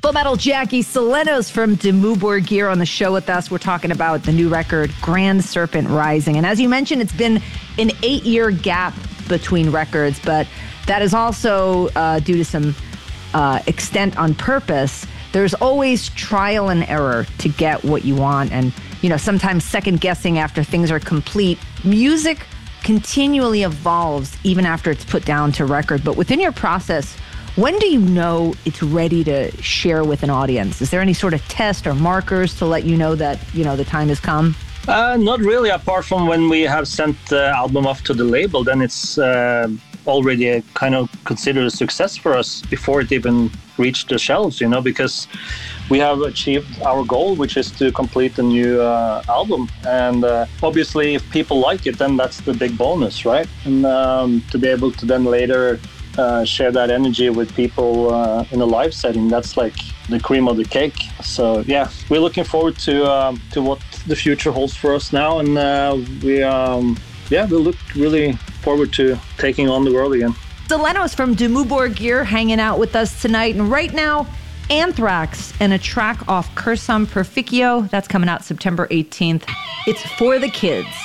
Full Metal Jackie Selenos from Dimmu Borgir on the show with us. We're talking about the new record, Grand Serpent Rising. And as you mentioned, it's been an 8-year gap between records, but that is also due to some extent on purpose. There's always trial and error to get what you want, and sometimes second guessing after things are complete. Music continually evolves even after it's put down to record. But within your process, when do you know it's ready to share with an audience? Is there any sort of test or markers to let you know that, the time has come? Not really, apart from when we have sent the album off to the label, then it's already a kind of considered a success for us before it even reached the shelves, because we have achieved our goal, which is to complete a new album. And obviously, if people like it, then that's the big bonus, right? And to be able to then later share that energy with people in a live setting, that's like the cream of the cake. So yeah, we're looking forward to what the future holds for us now, and we look really forward to taking on the world again. Selenos from Dimmu Borgir hanging out with us tonight, and right now, Anthrax and a track off Cursum Perficio that's coming out September 18th. It's For the Kids.